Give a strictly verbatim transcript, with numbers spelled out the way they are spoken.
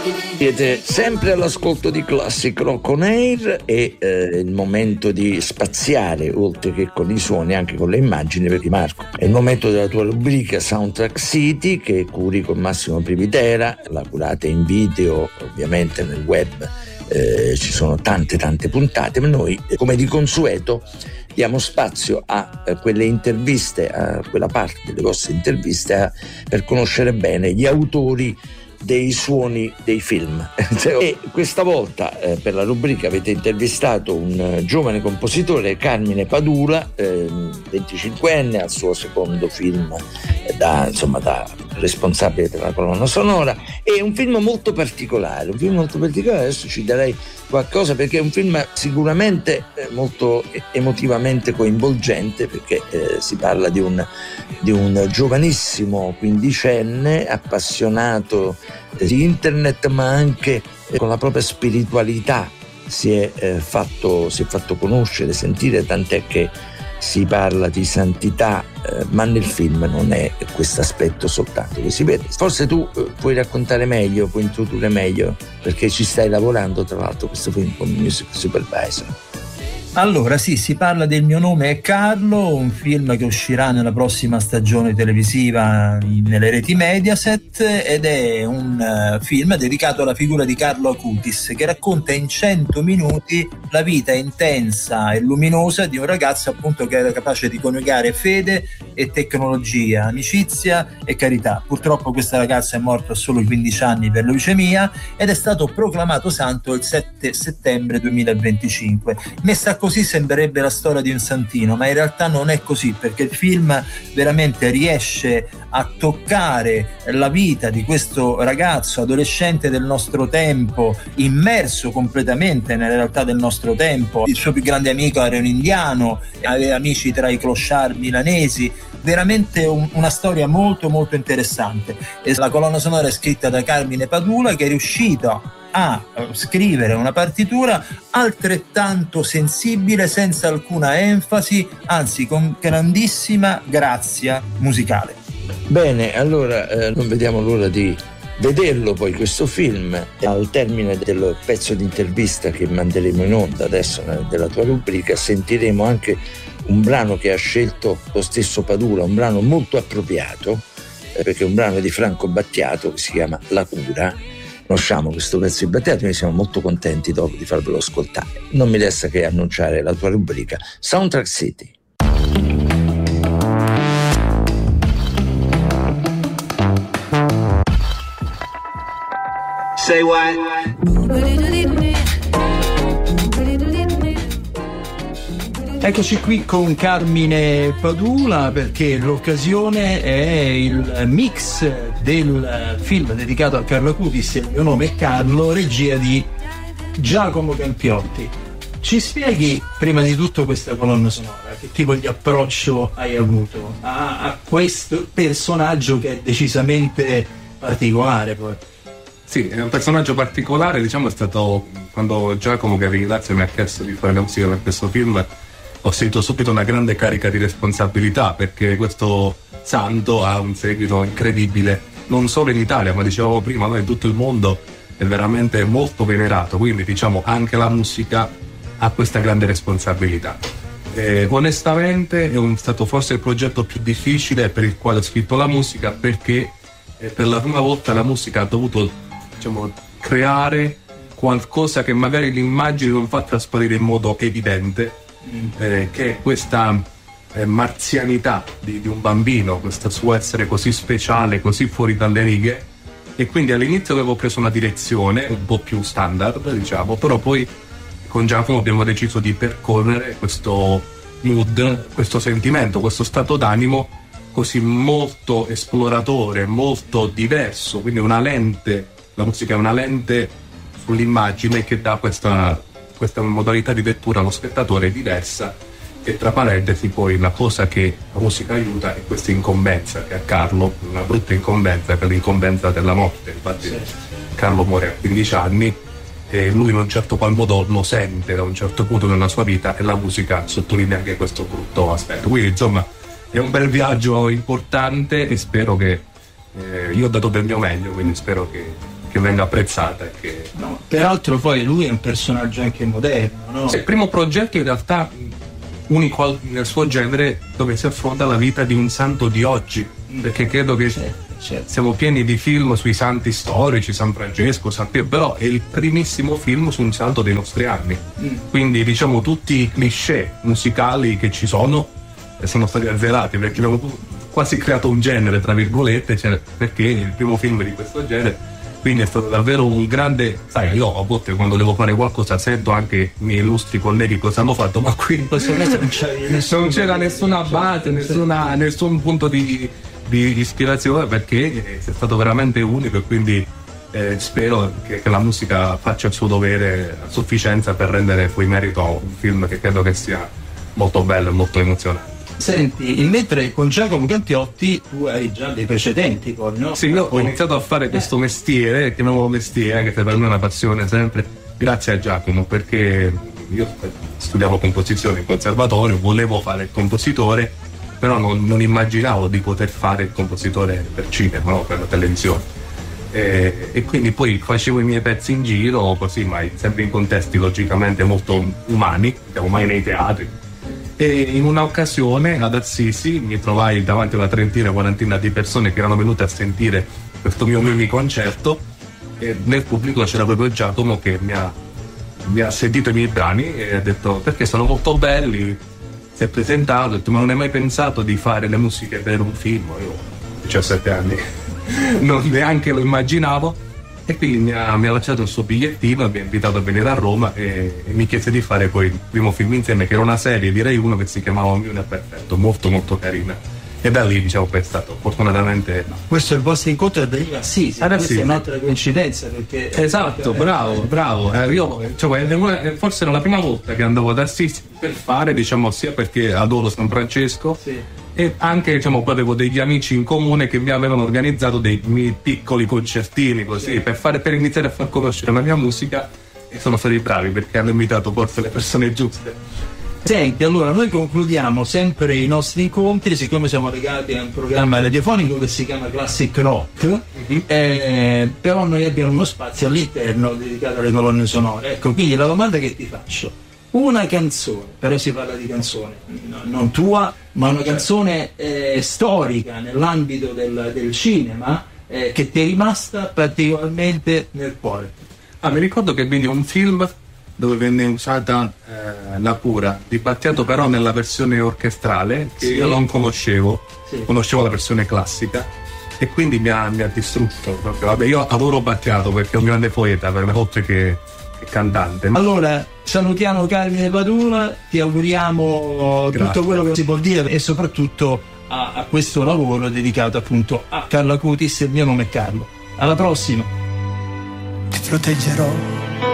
Siete sempre all'ascolto di Classic Rock On Air e eh, il momento di spaziare oltre che con i suoni anche con le immagini per Marco. È il momento della tua rubrica Soundtrack City che curi con Massimo Privitera, la curate in video ovviamente nel web, eh, ci sono tante tante puntate, ma noi come di consueto diamo spazio a eh, quelle interviste, a quella parte delle vostre interviste a, per conoscere bene gli autori dei suoni dei film. E questa volta eh, per la rubrica avete intervistato un uh, giovane compositore, Carmine Padula, eh, venticinquenne, al suo secondo film eh, da, insomma, da responsabile per la colonna sonora. È un film molto particolare, un film molto particolare, adesso ci darei qualcosa perché è un film sicuramente eh, molto emotivamente coinvolgente, perché eh, si parla di un, di un giovanissimo quindicenne appassionato di internet, ma anche eh, con la propria spiritualità si è, eh, fatto, si è fatto conoscere, sentire, tant'è che si parla di santità, eh, ma nel film non è questo aspetto soltanto che si vede. Forse tu eh, puoi raccontare meglio, puoi introdurre meglio, perché ci stai lavorando tra l'altro questo film come music supervisor. Allora sì, si parla del Mio nome è Carlo, un film che uscirà nella prossima stagione televisiva nelle reti Mediaset, ed è un uh, film dedicato alla figura di Carlo Acutis, che racconta in cento minuti la vita intensa e luminosa di un ragazzo appunto che era capace di coniugare fede e tecnologia, amicizia e carità. Purtroppo questa ragazza è morta a solo quindici anni per leucemia ed è stato proclamato santo il sette settembre duemilaventicinque. Messa così sembrerebbe la storia di un santino, ma in realtà non è così, perché il film veramente riesce a toccare la vita di questo ragazzo adolescente del nostro tempo, immerso completamente nella realtà del nostro tempo. Il suo più grande amico era un indiano, aveva amici tra i clochard milanesi. Veramente un, una storia molto molto interessante. E la colonna sonora è scritta da Carmine Padula, che è riuscito a scrivere una partitura altrettanto sensibile, senza alcuna enfasi, anzi con grandissima grazia musicale. Bene, allora eh, non vediamo l'ora di vederlo poi questo film. Al termine del pezzo di intervista che manderemo in onda adesso della tua rubrica sentiremo anche un brano che ha scelto lo stesso Padula, un brano molto appropriato eh, perché è un brano di Franco Battiato che si chiama La cura. Conosciamo questo pezzo di Battiato, noi siamo molto contenti dopo di farvelo ascoltare. Non mi resta che annunciare la tua rubrica Soundtrack City. Say what? Eccoci qui con Carmine Padula, perché l'occasione è il mix del film dedicato a Carlo Acutis, Il mio nome è Carlo, regia di Giacomo Campiotti. Ci spieghi prima di tutto questa colonna sonora, che tipo di approccio hai avuto a, a questo personaggio che è decisamente particolare poi? Sì, è un personaggio particolare, diciamo, è stato quando Giacomo, che ringrazio, mi ha chiesto di fare la musica per questo film. Ho sentito subito una grande carica di responsabilità, perché questo santo ha un seguito incredibile, non solo in Italia, ma dicevamo prima, no, in tutto il mondo è veramente molto venerato, quindi diciamo anche la musica ha questa grande responsabilità. E, onestamente è un, stato forse il progetto più difficile per il quale ho scritto la musica, perché eh, per la prima volta la musica ha dovuto, diciamo, creare qualcosa che magari l'immagine non fa trasparire in modo evidente, Eh, che è questa eh, marzianità di, di un bambino, questo suo essere così speciale, così fuori dalle righe. E quindi all'inizio avevo preso una direzione un po' più standard, diciamo, però poi con Giacomo abbiamo deciso di percorrere questo mood, questo sentimento, questo stato d'animo così molto esploratore, molto diverso, quindi una lente, la musica è una lente sull'immagine che dà questa questa modalità di lettura allo spettatore diversa. E tra parentesi poi la cosa che la musica aiuta è questa incombenza che ha Carlo, una brutta incombenza, che è l'incombenza della morte. Infatti sì. Carlo muore a quindici anni e lui in un certo qual modo lo sente da un certo punto nella sua vita, e la musica sottolinea anche questo brutto aspetto. Quindi insomma è un bel viaggio importante e spero che eh, io ho dato del mio meglio, quindi spero che che venga apprezzata. E che... no, peraltro poi lui è un personaggio anche moderno, no? È il primo progetto in realtà unico nel suo genere dove si affronta la vita di un santo di oggi, perché credo che certo, certo. siamo pieni di film sui santi storici, San Francesco, San Pietro, però è il primissimo film su un santo dei nostri anni, mm. quindi diciamo tutti i cliché musicali che ci sono sono stati azzerati, perché abbiamo quasi creato un genere tra virgolette, cioè, perché è il primo film di questo genere, quindi è stato davvero un grande, sai, io a volte quando devo fare qualcosa sento anche i miei illustri colleghi cosa hanno fatto, ma qui in questo caso non, non c'era nessuna base, nessuna, nessun punto di, di ispirazione, perché è stato veramente unico, e quindi eh, spero che, che la musica faccia il suo dovere a sufficienza per rendere poi merito a un film che credo che sia molto bello e molto emozionante. Senti, mentre con Giacomo Campiotti tu hai già dei precedenti poi, no? Sì, io ho iniziato a fare questo mestiere, chiamiamolo mestiere, anche se per me è una passione sempre, grazie a Giacomo, perché io studiavo composizione in conservatorio, volevo fare il compositore, però non, non immaginavo di poter fare il compositore per cinema, no? Per la televisione. E, e quindi poi facevo i miei pezzi in giro, così, ma sempre in contesti logicamente molto umani, siamo mai nei teatri. E in un'occasione ad Assisi mi trovai davanti a una trentina, quarantina di persone che erano venute a sentire questo mio mini concerto, e nel pubblico c'era proprio Giacomo che mi ha, mi ha sentito i miei brani e ha detto perché sono molto belli, si è presentato, ha detto ma non hai mai pensato di fare le musiche per un film? Io ho diciassette anni non neanche lo immaginavo, e quindi mi ha, mi ha lasciato il suo bigliettino, mi ha invitato a venire a Roma e, e mi chiese di fare poi il primo film insieme, che era una serie, direi uno, che si chiamava Ognuno è perfetto, molto molto carina, e da lì diciamo che è stato fortunatamente no, questo è il vostro incontro da lì a Assisi, ah, questa sì. è un'altra coincidenza, perché esatto, bravo, bravo, eh, io cioè, forse era la prima volta che andavo ad Assisi per fare, diciamo, sia perché adoro San Francesco, sì. E anche diciamo poi avevo degli amici in comune che mi avevano organizzato dei miei piccoli concertini così, sì. per, fare, per iniziare a far conoscere la mia musica, e sono stati bravi perché hanno invitato forse le persone giuste. Senti, allora noi concludiamo sempre i nostri incontri, siccome siamo legati a un programma radiofonico che si chiama Classic Rock, mm-hmm. eh, però noi abbiamo uno spazio all'interno dedicato alle colonne sonore. Ecco, quindi la domanda che ti faccio: una canzone, però si parla di canzone, no, non tua, ma una canzone eh, storica nell'ambito del, del cinema eh, che ti è rimasta particolarmente nel cuore. Ah, mi ricordo che vidi un film dove venne usata eh, la cura di Battiato, però nella versione orchestrale, che sì. io non conoscevo, sì. conoscevo la versione classica, e quindi mi ha, mi ha distrutto proprio. Vabbè, io adoro Battiato perché è un grande poeta, per me, oltre che cantante. Allora salutiamo Carmine Padula, ti auguriamo Grazie. tutto quello che si può dire, e soprattutto a, a questo lavoro dedicato appunto a Carlo Acutis. Il mio nome è Carlo, alla prossima. Ti proteggerò